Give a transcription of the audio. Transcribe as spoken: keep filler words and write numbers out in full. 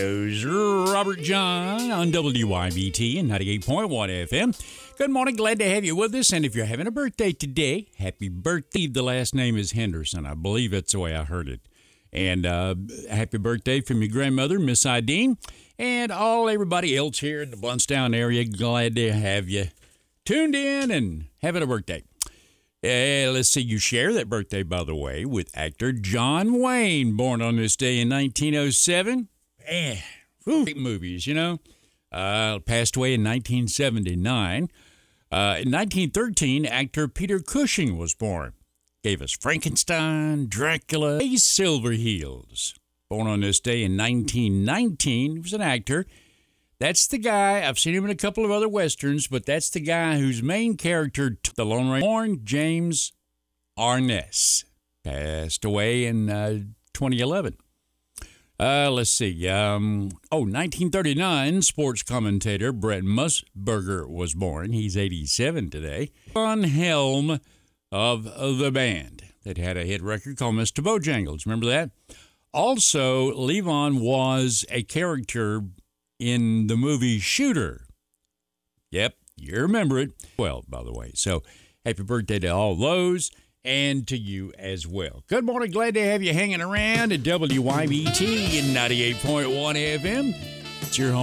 There's Robert John on W Y B T and ninety-eight point one F M. Good morning. Glad to have you with us. And if you're having a birthday today, happy birthday. The last name is Henderson. I believe that's the way I heard it. And uh, happy birthday from your grandmother, Miss Ideen, and all everybody else here in the Bluntstown area. Glad to have you tuned in and having a birthday. Uh, let's see, you share that birthday, by the way, with actor John Wayne, born on this day in nineteen oh seven. Man, great movies, you know. Uh, passed away in nineteen seventy-nine. Uh, in nineteen thirteen, actor Peter Cushing was born. Gave us Frankenstein, Dracula, Ace Silverheels. Born on this day in nineteen nineteen, he was an actor. That's the guy, I've seen him in a couple of other westerns, but that's the guy whose main character, the Lone Ranger, born James Arness. Passed away in uh, twenty eleven. Uh, let's see. Um, oh, nineteen thirty-nine, sports commentator Brett Musburger was born. He's eighty-seven today. Von Helm of the band that had a hit record called Mister Bojangles. Remember that? Also, Levon was a character in the movie Shooter. Yep, you remember it. Well, by the way. So, happy birthday to all those. And to you as well. Good morning. Glad to have you hanging around at W Y B T in ninety-eight point one F M. It's your home.